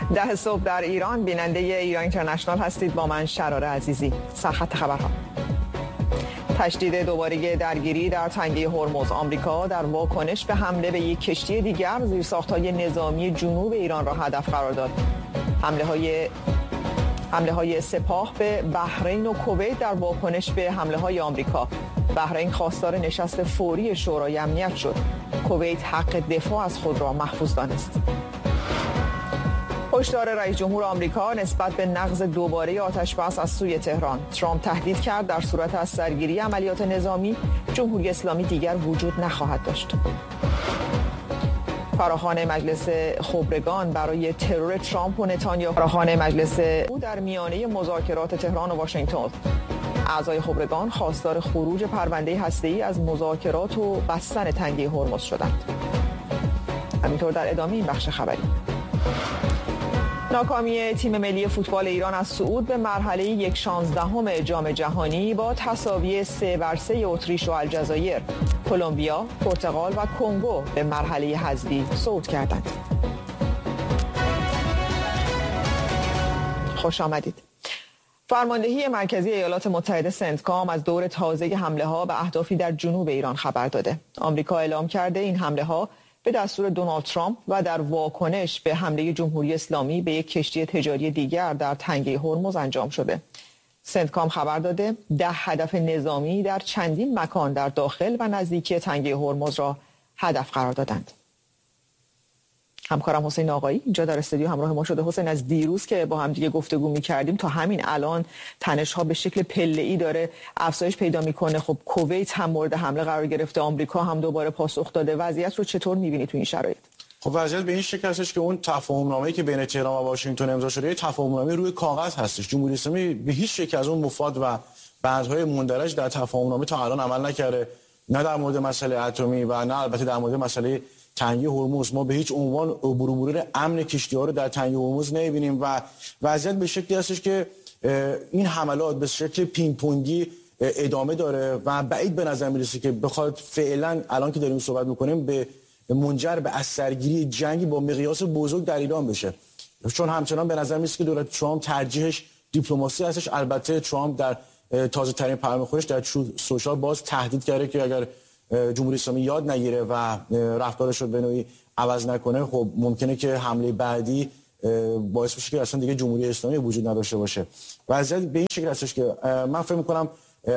10 صبح در ایران، بیننده ایران اینترنشنال هستید با من شراره عزیزی. سرخط خبرها. تشدید دوباره درگیری در تنگه هرمز. آمریکا در واکنش به حمله به یک کشتی دیگر زیرساخت‌های نظامی جنوب ایران را هدف قرار داد. حمله های سپاه به بحرین و کویت در واکنش به حمله های آمریکا. بحرین خواستار نشست فوری شورای امنیت شد. کویت حق دفاع از خود را محفوظ دانست. هشدار رئیس جمهور آمریکا نسبت به نقض دوباره آتش‌بس از سوی تهران. ترامپ تهدید کرد در صورت از سرگیری عملیات نظامی، جمهوری اسلامی دیگر وجود نخواهد داشت. فراخوان مجلس خبرگان برای ترور ترامپ و نتانیاهو. فراخوان مجلس او در میانه مذاکرات تهران و واشنگتن. اعضای خبرگان خواستار خروج پرونده هسته‌ای از مذاکرات و بستن تنگه هرمز شدند. همینطور در ادامه این بخش خبری. ناکامی تیم ملی فوتبال ایران از صعود به مرحله 1/16 جام جهانی با تساوی 3-3 اتریش و الجزایر، کلمبیا، پرتغال و کنگو به مرحله حذفی صعود کردند. خوش آمدید. فرماندهی مرکزی ایالات متحده سنتکام از دور تازه حمله‌ها به اهدافی در جنوب ایران خبر داده. آمریکا اعلام کرده این حمله‌ها به دستور دونالد ترامپ و در واکنش به حمله جمهوری اسلامی به یک کشتی تجاری دیگر در تنگه هرمز انجام شده. سنتکام خبر داده 10 هدف نظامی در چندین مکان در داخل و نزدیکی تنگه هرمز را هدف قرار دادند. همکارم حسین آقایی اینجا در استودیو همراه ما شده. حسین، از دیروز که با هم دیگه گفتگو می‌کردیم تا همین الان تنش‌ها به شکل پله‌ای داره افزایش پیدا می‌کنه. خب کویت هم مورد حمله قرار گرفته، آمریکا هم دوباره پاسخ داده. وضعیت رو چطور می‌بینی تو این شرایط؟ خب وضعیت به این شکل هستش که اون تفاهم‌نامه‌ای که بین تهران و واشنگتن امضا شده، یه تفاهم‌نامه روی کاغذ هستش. جمهوری اسلامی به هیچ شکل از اون مفاد و بندهای مندرج در تفاهم‌نامه تا الان عمل نکرده، نه در مورد مسئله اتمی و نه البته در مورد مسئله تنگه هرمز. ما به هیچ عنوان عبور امن کشتی‌ها رو در تنگه هرمز نمی‌بینیم و وضعیت به شکلی هستش که این حملات به شکل پینگ پونگی ادامه داره و بعید به نظر میرسه که بخواد فعلا الان که داریم صحبت می‌کنیم به منجر به اثرگیری جنگی با مقیاس بزرگ در ایران بشه، چون همچنان به نظر میاد که دولت ترامپ ترجیحش دیپلماسی هستش. البته ترامپ در تازه ترین پیام خودش در سوشال باز تهدید کرده که اگر جمهوری اسلامی یاد نگیره و رفتارش رو به نوعی عوض نکنه، خب ممکنه که حمله بعدی باعث بشه که اصلا دیگه جمهوری اسلامی وجود نداشته باشه. وضعیت به این شکل هستش که من فکر می‌کنم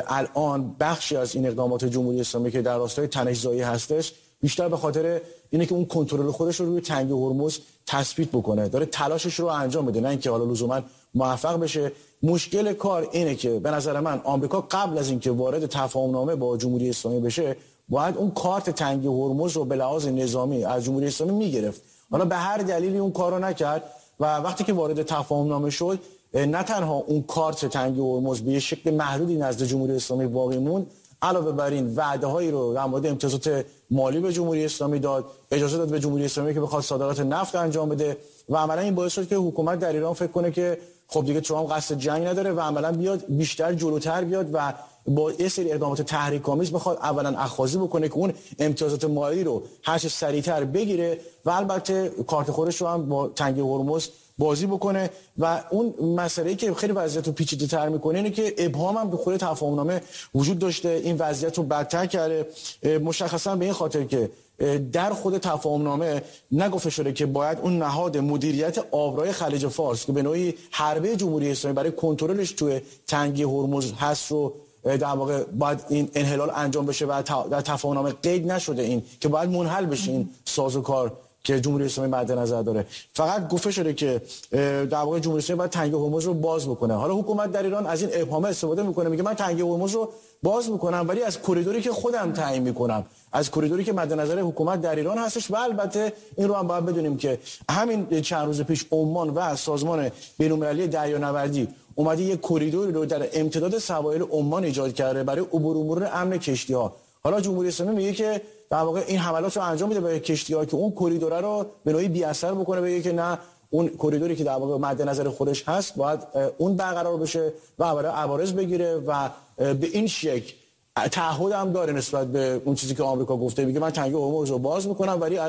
الان بخشی از این اقدامات جمهوری اسلامی که در راستای تنش‌زایی هستش بیشتر به خاطر اینه که اون کنترل خودش رو روی تنگه هرمز تثبیت بکنه، داره تلاشش رو انجام بده، نه اینکه حالا لزوما موفق بشه. مشکل کار اینه که به نظر من آمریکا قبل از اینکه وارد تفاهم‌نامه با جمهوری اسلامی بشه باید اون کارت تنگه هرمز رو به لحاظ نظامی از جمهوری اسلامی میگرفت. حالا به هر دلیلی اون کارو نکرد و وقتی که وارد تفاهم‌نامه شد نه تنها اون کارت تنگه هرمز به شکل محدودی نزد جمهوری اسلامی باقی موند، علاوه بر این وعده‌هایی رو در مورد امتیازات مالی به جمهوری اسلامی داد، اجازه داد به جمهوری اسلامی که بخواد صادرات نفت انجام بده و عملا این باعث شد که حکومت در ایران فکر کنه که خب دیگه ترامپ قصد جنگ نداره و عملا بیاد بیشتر جلوتر بیاد و با یه سری اقدامات تحریک‌آمیز بخواد اولا اخاذی بکنه که اون امتیازات مالی رو هر چه سریعتر بگیره و البته کارت خودش رو هم با تنگه هرمز بازی بکنه. و اون مسئله‌ای که خیلی وضعیت رو پیچیده‌تر می‌کنه اینه که ابهام هم به خود تفاهم‌نامه وجود داشته، این وضعیت رو بدتر کرده، مشخصا به این خاطر که در خود تفاهم‌نامه نگفته شده که باید اون نهاد مدیریت آبراه خلیج فارس که به نوعی حربه جمهوری اسلامی برای کنترلش توی تنگه هرمز هست رو در واقع باید این انحلال انجام بشه و در تفاهم‌نامه قید نشده این که باید منحل بشه این سازوکار که جمهوری اسلامی مد نظر داره. فقط گفته شده که در واقع جمهوری اسلامی باید تنگه هرمز رو باز بکنه. حالا حکومت در ایران از این ابهام استفاده میکنه، میگه من تنگه هرمز رو باز میکنم ولی از کریدوری که خودم تعیین میکنم، از کریدوری که مد نظر حکومت در ایران هستش. و البته این رو هم باید بدونیم که همین چند روز پیش عمان و سازمان بین‌المللی دریانوردی اومده یک کریدوری رو در امتداد سواحل عمان ایجاد کرده برای عبور امور امن کشتی‌ها. حالا جمهوری اسلامی میگه که در واقع این حملات رو انجام میده به کشتی‌ها که اون کریدور رو به نوعی بی‌اثر بکنه، بگه که نه اون کریدوری که در واقع مد نظر خودش هست باید اون برقرار بشه و برای عوارض بگیره و به این شکل تعهد هم داره نسبت به اون چیزی که آمریکا گفته، میگه من تنگه هرمز رو باز میکنم ولی از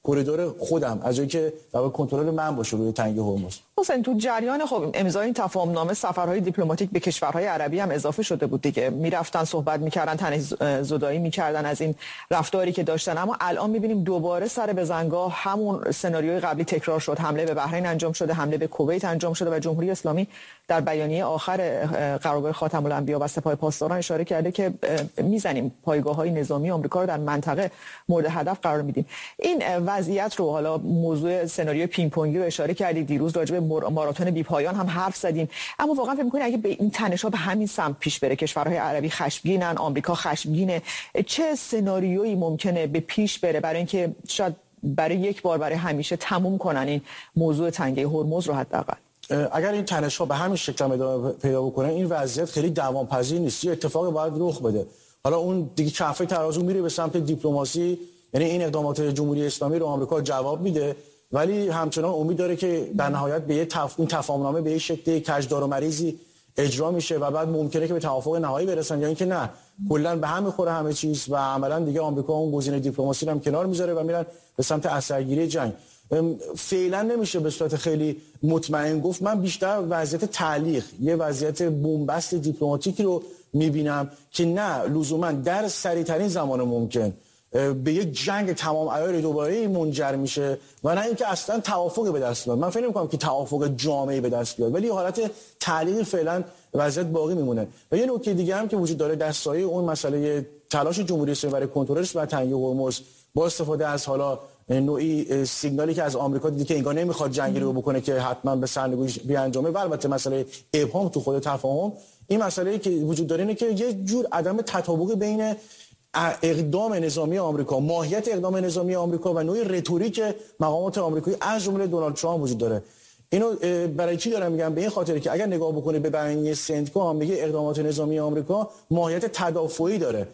کریدور خودم از جایی که در کنترل من باشه روی تنگه هرمز. حسین تو جریان خب امضای این تفاهمنامه سفرهای دیپلماتیک به کشورهای عربی هم اضافه شده بود دیگه، میرفتن صحبت میکردن، تنزدایی میکردن از این رفتاری که داشتن، اما الان میبینیم دوباره سر بزنگاه همون سناریوی قبلی تکرار شد. حمله به بحرین انجام شده، حمله به کویت انجام شده و جمهوری اسلامی در بیانیه آخر قرارگاه خاتم الانبیا و سپاه پاسداران اشاره کرده که میزنیم پایگاه‌های نظامی آمریکا رو در منطقه مورد هدف قرار میدیم. این وضعیت رو، حالا موضوع سناریوی پینگ پونگی رو اشاره کردید، دیروز راجع به ماراتون بی پایان هم حرف زدیم، اما واقعا فکر می‌کنید اگه به این تنش‌ها به همین سمت پیش بره، کشورهای عربی خشمگینن، آمریکا خشمگینه، چه سناریویی ممکنه به پیش بره برای اینکه شاید برای یک بار برای همیشه تموم کنن این موضوع تنگه هرمز رو؟ حداقل اگر این تنش‌ها به همین شکل ادامه پیدا بکنه، این وضعیت خیلی دوام‌پذیر نیست. یه اتفاقی باید رخ بده. حالا اون دیگه کفه ترازو میره به سمت دیپلماسی، یعنی این اقدامات جمهوری اسلامی رو آمریکا جواب میده، ولی همچنان امید داره که در نهایت به این تفاهمنامه به یک شکل کجدار و مریضی اجرا میشه و بعد ممکنه که به توافق نهایی برسن، یا اینکه نه کلا به هم میخوره همه چیز و عملا دیگه آمریکا اون گزینه دیپلماسی رو هم کنار میذاره و میرن به سمت اثرگیری جنگ. فعلا نمیشه به صورت خیلی مطمئن گفت. من بیشتر وضعیت تعلیق، یه وضعیت بنبست دیپلماتیکی رو میبینم که نه لزوما در سریع‌ترین زمان ممکن به یک جنگ تمام عیار دوباره منجر میشه و نه اینکه اصلا توافقی به دست بیاد. من فکر نمی‌کنم که توافق جامعی به دست بیاد، ولی حالت تعلیق فعلا وضعیت باقی میمونه. و یه نکته دیگه هم که وجود داره در سایه اون مسئله تلاش جمهوری اسلامی برای کنترل و تنگه هرمز با استفاده از حالا نوعی سیگنالی که از آمریکا دیدی که انگار نمیخواد جنگی رو بکنه که حتما به سرنگونی بیانجامه، و البته مسئله ابهام تو خود تفاهم، این مسئله‌ای که وجود داره اینه که یه جور عدم تطابق بین اقدام نظامی آمریکا، ماهیت اقدام نظامی آمریکا و نوعی رتوریک مقامات آمریکایی از جمله دونالد ترامپ وجود داره. اینو برای چی دارم میگم؟ به این خاطر که اگر نگاه بکنید به بیانیه سنتکو، هم میگه اقدامات نظامی آمریکا ماهیت تدافعی داره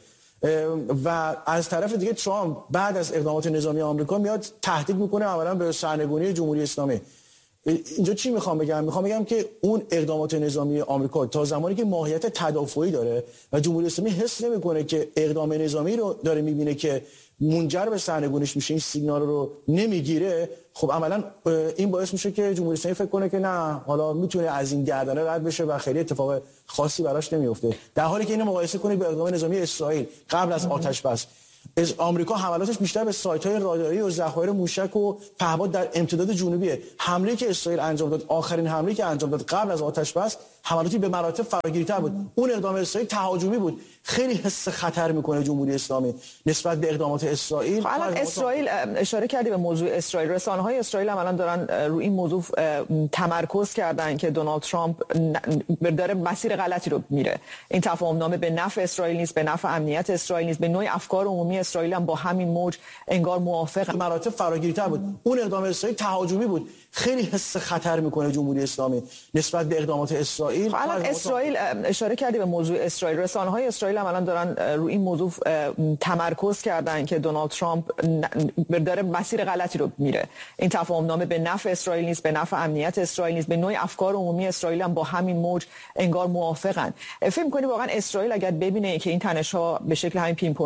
و از طرف دیگه ترامپ بعد از اقدامات نظامی آمریکا میاد تهدید میکنه عملاً به سرنگونی جمهوری اسلامی. اینجا چی میخوام بگم؟ میخوام بگم که اون اقدامات نظامی آمریکا تا زمانی که ماهیت تدافعی داره و جمهوری اسلامی حس نمیکنه که اقدام نظامی رو داره میبینه که منجر به سرنگونیش میشه، این سیگنال رو نمیگیره، خب عملا این باعث میشه که جمهوری اسلامی فکر کنه که نه حالا میتونه از این گردنه رد بشه و خیلی اتفاق خاصی براش نمیفته، در حالی که اینو مقایسه کنید با اقدام نظامی اسرائیل قبل از آتش بس. از آمریکا حملاتش بیشتر به سایت‌های راداری و ذخایر موشک و پهپاد در امتداد جنوبیه. حمله‌ای که اسرائیل انجام داد، آخرین حمله‌ای که انجام داد قبل از آتش بس، حملاتی به مراتب فراگیرتر بود. اون اقدام اسرائیل تهاجمی بود. خیلی حس خطر میکنه جمهوری اسلامی نسبت به اقدامات اسرائیل. الان اسرائیل اشاره کردی به موضوع اسرائیل، رسانه‌های اسرائیل هم الان دارن روی این موضوع تمرکز کردن که دونالد ترامپ داره مسیر غلطی رو میره. این تفاهمنامه به نفع اسرائیل نیست، به نفع امنیت اسرائیل نیست، به نوعی افکار عمومی اسرائیل هم با همین موج انگار موافق. مراتب فراگیرتر بود. اون اقدام اسرائیل تهاجمی بود. خیلی حس خطر میکنه جمهوری اسلامی نسبت به اقدامات اسرائیل. الان اسرائیل اشاره کردی به موضوع اسرائیل، رسانه‌های اسرائیل هم الان دارن روی این موضوع تمرکز کردن که دونالد ترامپ داره مسیر غلطی رو میره. این تفاهمنامه به نفع اسرائیل نیست، به نفع امنیت اسرائیل نیست، به نوعی افکار عمومی اسرائیل هم با همین موج انگار موافقن. فکر می‌کنی واقعا اسرائیل اگر ببینه که این تنش‌ها به شکل همین پینگ